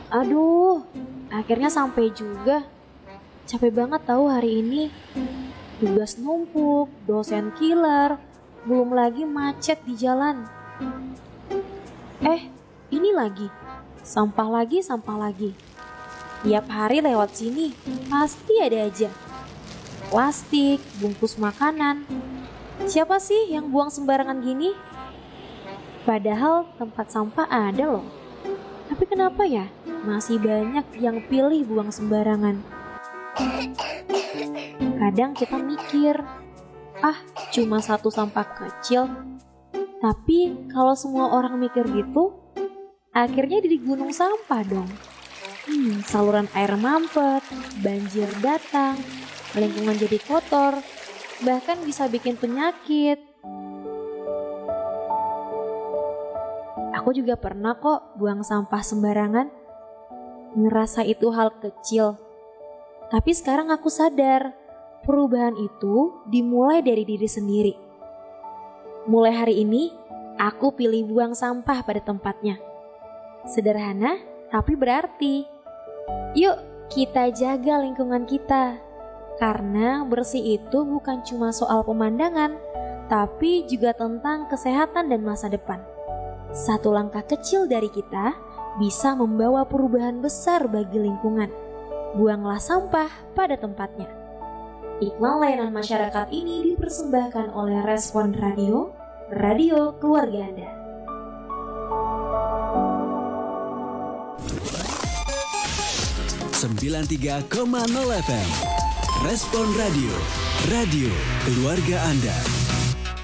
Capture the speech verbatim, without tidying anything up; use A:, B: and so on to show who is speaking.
A: Aduh, akhirnya sampai juga. Capek banget tahu hari ini. Tugas numpuk, dosen killer, belum lagi macet di jalan. Eh, ini lagi. Sampah lagi, sampah lagi. Tiap hari lewat sini, pasti ada aja. Plastik, bungkus makanan. Siapa sih yang buang sembarangan gini? Padahal tempat sampah ada loh. Tapi kenapa ya masih banyak yang pilih buang sembarangan? Kadang kita mikir, ah cuma satu sampah kecil. Tapi kalau semua orang mikir gitu, akhirnya jadi gunung sampah dong. Hmm, saluran air mampet, banjir datang, lingkungan jadi kotor, bahkan bisa bikin penyakit. Aku juga pernah kok buang sampah sembarangan. Ngerasa itu hal kecil. Tapi sekarang aku sadar, perubahan itu dimulai dari diri sendiri. Mulai hari ini, aku pilih buang sampah pada tempatnya. Sederhana, tapi berarti. Yuk, kita jaga lingkungan kita. Karena bersih itu bukan cuma soal pemandangan, tapi juga tentang kesehatan dan masa depan. Satu langkah kecil dari kita bisa membawa perubahan besar bagi lingkungan. Buanglah sampah pada tempatnya. Iklan layanan masyarakat ini dipersembahkan oleh Respon Radio, radio keluarga Anda.
B: sembilan puluh tiga koma nol F M Respon Radio, radio keluarga Anda.